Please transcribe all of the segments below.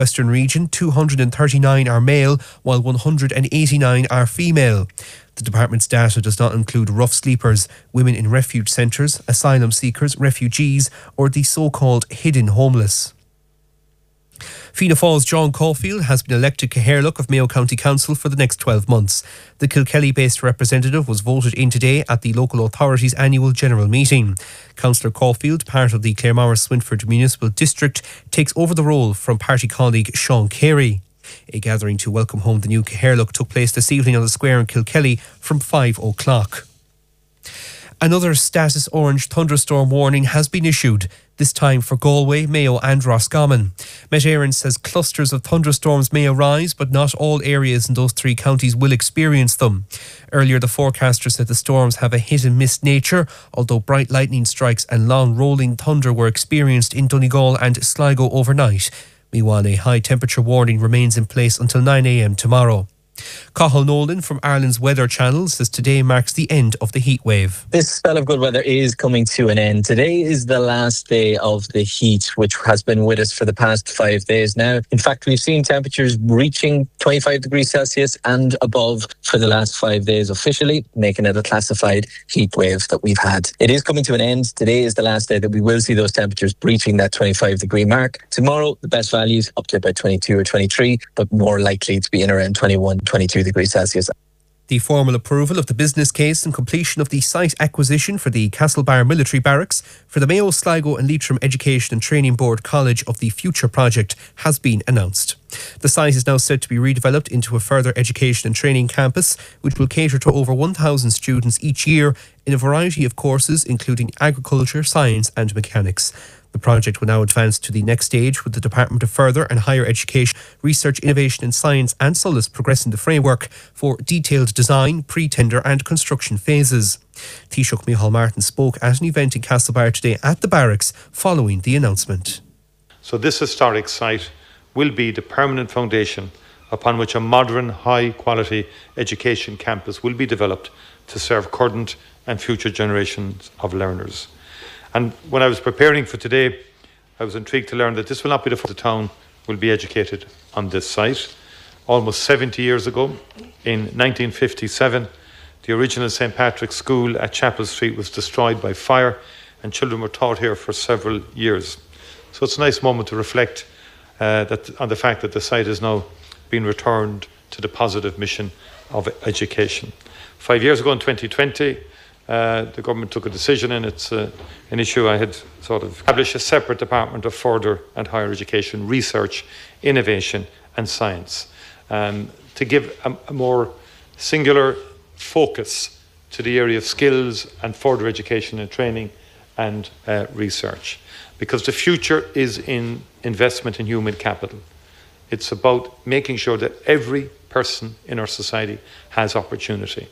Western region, 239 are male, while 189 are female. The department's data does not include rough sleepers, women in refuge centres, asylum seekers, refugees, or the so-called hidden homeless. Fianna Fáil's John Caulfield has been elected Cathaoirleach of Mayo County Council for the next 12 months. The Kilkelly-based representative was voted in today at the local authority's annual general meeting. Councillor Caulfield, part of the Claremorris-Swinford Municipal District, takes over the role from party colleague Sean Carey. A gathering to welcome home the new Cathaoirleach took place this evening on the square in Kilkelly from 5 o'clock. Another status orange thunderstorm warning has been issued, this time for Galway, Mayo and Roscommon. Met Éireann says clusters of thunderstorms may arise, but not all areas in those three counties will experience them. Earlier, the forecaster said the storms have a hit and miss nature, although bright lightning strikes and long rolling thunder were experienced in Donegal and Sligo overnight. Meanwhile, a high temperature warning remains in place until 9 a.m. tomorrow. Cathal Nolan from Ireland's Weather Channel says today marks the end of the heat wave. This spell of good weather is coming to an end. Today is the last day of the heat, which has been with us for the past 5 days now. In fact, we've seen temperatures reaching 25 degrees Celsius and above for the last 5 days officially, making it a classified heat wave that we've had. It is coming to an end. Today is the last day that we will see those temperatures breaching that 25 degree mark. Tomorrow, the best values up to about 22 or 23, but more likely to be in around 21, 22 degrees Celsius. The formal approval of the business case and completion of the site acquisition for the Castlebar Military Barracks for the Mayo, Sligo and Leitrim Education and Training Board College of the Future project has been announced. The site is now set to be redeveloped into a further education and training campus, which will cater to over 1,000 students each year in a variety of courses, including agriculture, science and mechanics. The project will now advance to the next stage, with the Department of Further and Higher Education, Research, Innovation and Science and Solus progressing the framework for detailed design, pre-tender and construction phases. Taoiseach Micheál Martin spoke at an event in Castlebar today at the barracks following the announcement. So this historic site will be the permanent foundation upon which a modern, high-quality education campus will be developed to serve current and future generations of learners. And when I was preparing for today, I was intrigued to learn that this will not be the first town will be educated on this site. Almost 70 years ago, in 1957, the original St. Patrick's School at Chapel Street was destroyed by fire, and children were taught here for several years. So it's a nice moment to reflect on the fact that the site is now being returned to the positive mission of education. 5 years ago in 2020, the government took a decision, and it's an issue I had sort of established a separate Department of Further and Higher Education, Research, Innovation and Science, to give a more singular focus to the area of skills and further education and training and research. Because the future is in investment in human capital. It's about making sure that every person in our society has opportunity.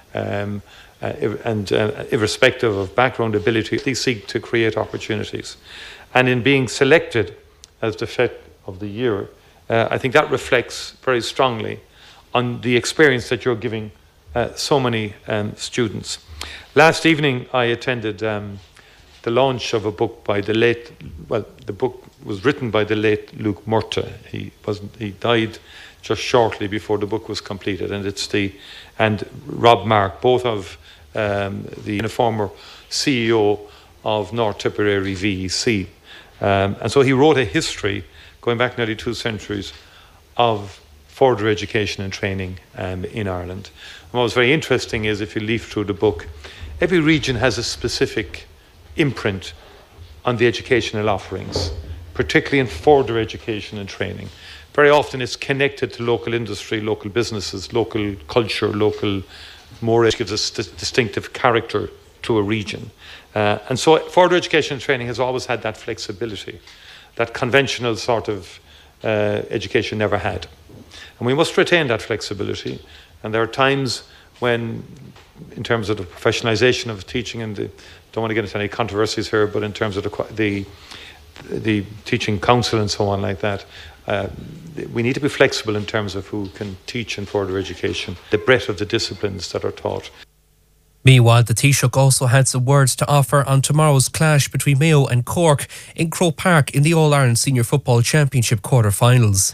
Irrespective of background ability, they seek to create opportunities. And in being selected as the FET of the year, I think that reflects very strongly on the experience that you're giving so many students. Last evening, I attended the launch of a book by the book was written by the late Luke Murtagh. He died just shortly before the book was completed, and Rob Mark, both of the former CEO of North Tipperary VEC. And so he wrote a history going back nearly 2 centuries of further education and training in Ireland. And what was very interesting is, if you leaf through the book, every region has a specific imprint on the educational offerings, particularly in further education and training. Very often it's connected to local industry, local businesses, local culture, it gives a distinctive character to a region. And so further education and training has always had that flexibility that conventional sort of education never had. And we must retain that flexibility. And there are times when, in terms of the professionalisation of teaching, and don't want to get into any controversies here, but in terms of the teaching council and so on like that, we need to be flexible in terms of who can teach in further education, the breadth of the disciplines that are taught. Meanwhile, the Taoiseach also had some words to offer on tomorrow's clash between Mayo and Cork in Croke Park in the All-Ireland Senior Football Championship quarter-finals.